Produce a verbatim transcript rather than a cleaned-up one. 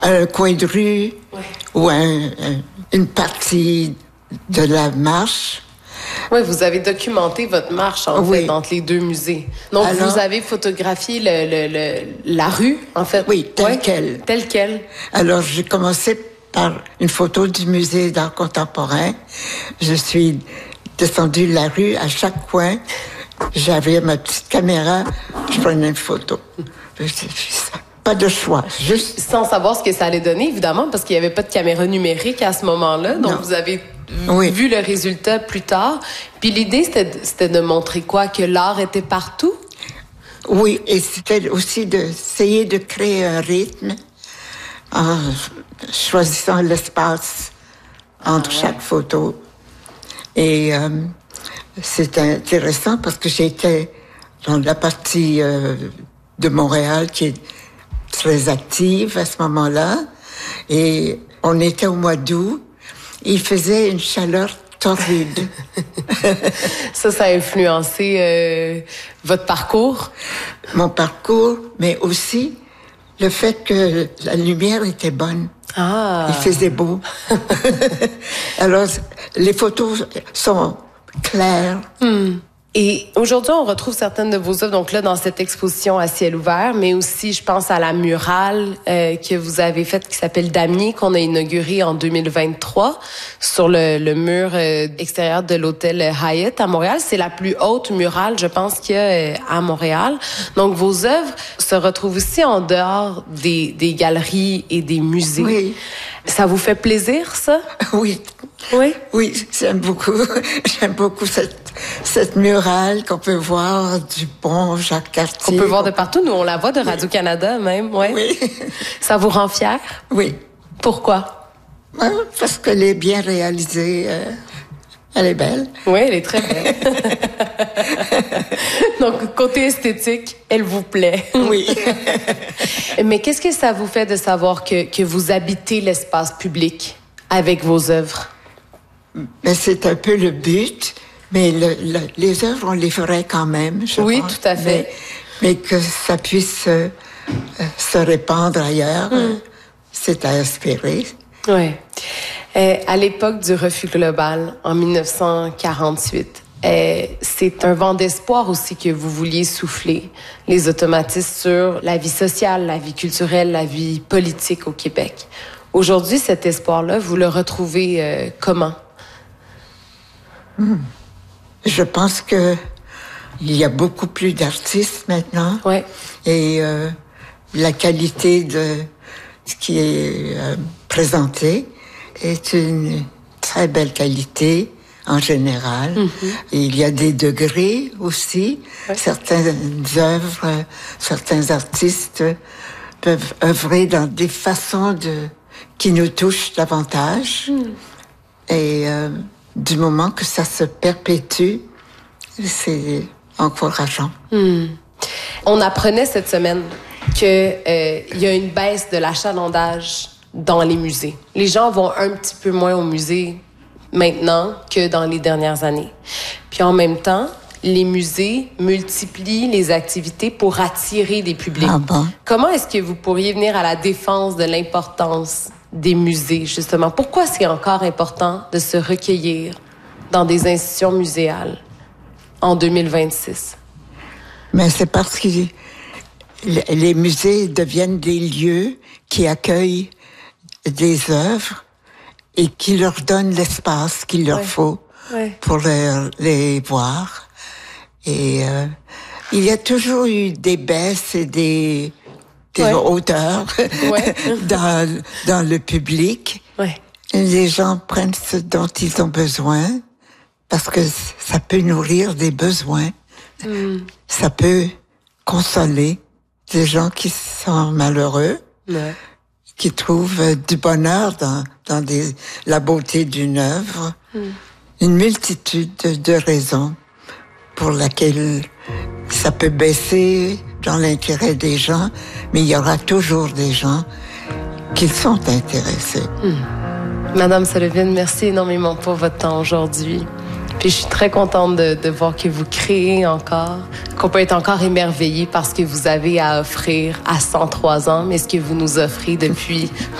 un coin de rue ouais. ou un, un, une partie de la marche. Oui, vous avez documenté votre marche, en oui. fait, entre les deux musées. Donc, alors, vous avez photographié le, le, le, la rue, en fait. Oui, telle ouais, quelle. Telle quelle. Alors, j'ai commencé par une photo du musée d'art contemporain. Je suis descendue la rue, à chaque coin, j'avais ma petite caméra, je prenais une photo. Pas de choix, juste... Sans savoir ce que ça allait donner, évidemment, parce qu'il n'y avait pas de caméra numérique à ce moment-là. Donc, non. vous avez oui. vu le résultat plus tard. Puis l'idée, c'était, c'était de montrer quoi? Que l'art était partout? Oui, et c'était aussi d'essayer de créer un rythme en choisissant l'espace entre ah, ouais. chaque photo. Et euh, c'est intéressant parce que j'étais dans la partie euh, de Montréal qui est très active à ce moment-là. Et on était au mois d'août. Il faisait une chaleur torride. Ça, ça a influencé euh, votre parcours? Mon parcours, mais aussi le fait que la lumière était bonne. Ah. Il faisait beau. Alors, les photos sont claires. Hmm. Et aujourd'hui, on retrouve certaines de vos œuvres, donc là, dans cette exposition à ciel ouvert, mais aussi, je pense à la murale euh, que vous avez faite qui s'appelle Damier, qu'on a inaugurée en deux mille vingt-trois sur le, le mur euh, extérieur de l'hôtel Hyatt à Montréal. C'est la plus haute murale, je pense, qu'il y a euh, à Montréal. Donc, vos œuvres se retrouvent aussi en dehors des, des galeries et des musées. Oui. Ça vous fait plaisir, ça? Oui. Oui? Oui, j'aime beaucoup. J'aime beaucoup cette, cette murale qu'on peut voir du pont Jacques-Cartier. On peut voir de partout. Nous, on la voit de Radio-Canada même, ouais. Oui. Ça vous rend fier? Oui. Pourquoi? Ouais, parce qu'elle est bien réalisée. Euh, elle est belle. Oui, elle est très belle. Donc, côté esthétique, elle vous plaît. Oui. Mais qu'est-ce que ça vous fait de savoir que, que vous habitez l'espace public avec vos œuvres? Ben, c'est un peu le but, mais le, le, les œuvres, on les ferait quand même, je oui, pense. tout à fait. Mais, mais que ça puisse euh, se répandre ailleurs, mm. c'est à espérer. Oui. Euh, à l'époque du refus global, en dix-neuf cent quarante-huit, euh, c'est un vent d'espoir aussi que vous vouliez souffler, les automatistes, sur la vie sociale, la vie culturelle, la vie politique au Québec. Aujourd'hui, cet espoir-là, vous le retrouvez euh, comment? Hmm. Je pense que il y a beaucoup plus d'artistes maintenant. Ouais. Et euh, la qualité de ce qui est euh, présenté est une très belle qualité en général. Mm-hmm. Il y a des degrés aussi. Ouais. Certaines œuvres, euh, certains artistes peuvent œuvrer dans des façons de qui nous touchent davantage. Mm. Et euh, du moment que ça se perpétue, c'est encourageant. Mm. On apprenait cette semaine qu'il euh, y a une baisse de l'achalandage dans les musées. Les gens vont un petit peu moins au musée maintenant que dans les dernières années. Puis en même temps, les musées multiplient les activités pour attirer des publics. Ah bon? Comment est-ce que vous pourriez venir à la défense de l'importance des musées, justement? Pourquoi c'est encore important de se recueillir dans des institutions muséales en deux mille vingt-six? Mais c'est parce que les musées deviennent des lieux qui accueillent des œuvres et qui leur donnent l'espace qu'il leur ouais. faut ouais. pour les, les voir. Et euh, il y a toujours eu des baisses et des, des ouais. hauteurs ouais. dans, dans le public. Ouais. Les gens prennent ce dont ils ont besoin parce que ça peut nourrir des besoins. Mm. Ça peut consoler des gens qui sont malheureux, ouais. qui trouvent du bonheur dans, dans des, la beauté d'une œuvre. Mm. Une multitude de, de raisons pour laquelle ça peut baisser dans l'intérêt des gens, mais il y aura toujours des gens qui sont intéressés. Mm. Madame Solovine, merci énormément pour votre temps aujourd'hui. Puis je suis très contente de, de voir que vous créez encore, qu'on peut être encore émerveillé par ce que vous avez à offrir à cent trois ans, mais ce que vous nous offrez depuis